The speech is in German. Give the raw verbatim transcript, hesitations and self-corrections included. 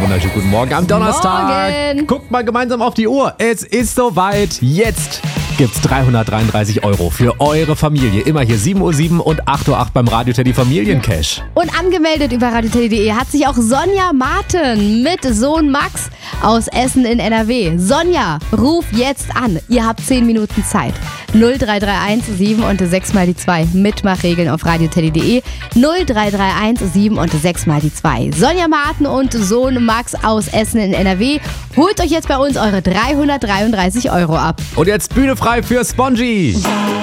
wunderschönen guten Morgen am Donnerstag. Morgen. Guckt mal gemeinsam auf die Uhr. Es ist soweit. Jetzt gibt's dreihundertdreiunddreißig Euro für eure Familie. Immer hier sieben Uhr sieben und acht Uhr acht beim Radio Teddy Familiencash. Und angemeldet über radioteddy punkt de hat sich auch Sonja Martin mit Sohn Max aus Essen in N R W. Sonja, ruf jetzt an. Ihr habt zehn Minuten Zeit. null drei drei eins sieben und sechs mal die zwei. Mitmachregeln auf radioteddy punkt de. null drei drei eins sieben und sechs mal die zwei. Sonja Martin und Sohn Max aus Essen in N R W. Holt euch jetzt bei uns eure dreihundertdreiunddreißig Euro ab. Und jetzt Bühne frei für Spongy.